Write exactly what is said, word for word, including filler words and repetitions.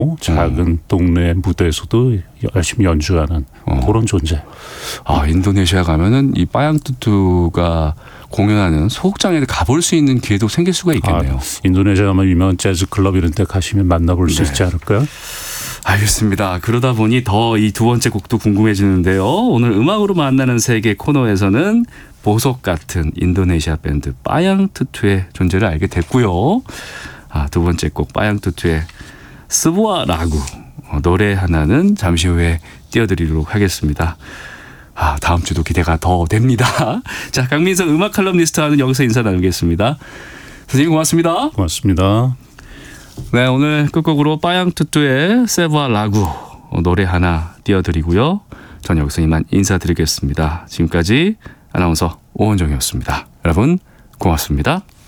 작은 음. 동네 무대에서도 열심히 연주하는 어. 그런 존재. 아, 인도네시아 가면은 이 빠양투투가 공연하는 소극장에 가볼 수 있는 기회도 생길 수가 있겠네요. 아, 인도네시아 가면 유명한 재즈 클럽 이런 데 가시면 만나볼 수 네. 있지 않을까요? 알겠습니다. 그러다 보니 더 이 두 번째 곡도 궁금해지는데요. 오늘 음악으로 만나는 세계 코너에서는 보석 같은 인도네시아 밴드 빠양투투의 존재를 알게 됐고요. 아, 두 번째 곡 빠양투투의 스부아 라구 노래 하나는 잠시 후에 띄워드리도록 하겠습니다. 아, 다음 주도 기대가 더 됩니다. 자, 강민석 음악 칼럼니스트와는 여기서 인사 나누겠습니다. 선생님 고맙습니다. 고맙습니다. 네, 오늘 끝곡으로 빠양투투의 세부아 라구 노래 하나 띄워드리고요. 전 여기서 이만 인사드리겠습니다. 지금까지 아나운서 오원정이었습니다. 여러분 고맙습니다.